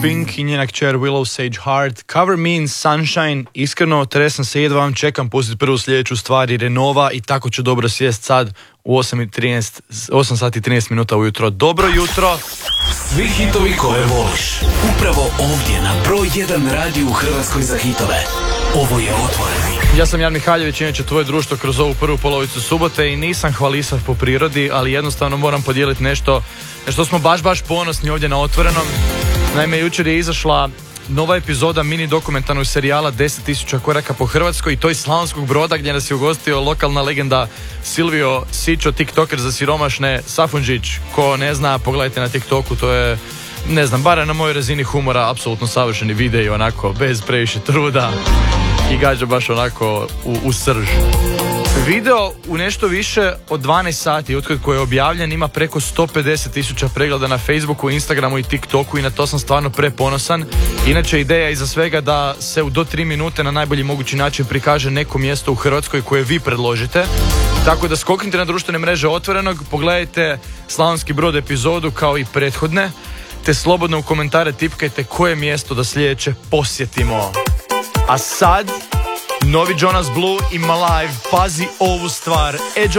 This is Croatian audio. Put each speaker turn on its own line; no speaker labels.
Pink i njena kćer Willow Sage Hart. Cover Means Sunshine. Iskreno, tresam se, jedva vam čekam pustiti prvu sljedeću stvar jer je nova i tako ću dobro sjest sad u 8 sati i 13 minuta ujutro. Dobro jutro!
Svi hitovi koje voliš, upravo ovdje na broj 1 radiju u Hrvatskoj za hitove. Ovo je Otvoreni.
Ja sam Jan Mihaljević, inače tvoje društvo kroz ovu prvu polovicu subote i nisam hvalisav po prirodi, ali jednostavno moram podijeliti nešto što smo baš ponosni ovdje na Otvorenom. Naime, jučer je izašla nova epizoda mini dokumentarnog serijala 10.000 koraka po Hrvatskoj i to iz Slavonskog Broda gdje nas je ugostio lokalna legenda Silvio Sičo, tiktoker za siromašne, Safunđić. Ko ne zna, pogledajte na TikToku, to je, ne znam, barem na mojoj razini humora, apsolutno savršeni videi, onako, bez previše truda i gađa baš onako u srž. Video u nešto više od 12 sati otkad koji je objavljen ima preko 150.000 pregleda na Facebooku, Instagramu i TikToku i na to sam stvarno preponosan. Inače, ideja iza svega da se u do 3 minute na najbolji mogući način prikaže neko mjesto u Hrvatskoj koje vi predložite. Tako da skoknite na društvene mreže Otvorenog, pogledajte Slavonski Brod epizodu kao i prethodne, te slobodno u komentare tipkajte koje mjesto da sljedeće posjetimo. A sad, novi Jonas Blue i Malive, pazi ovu stvar. Edge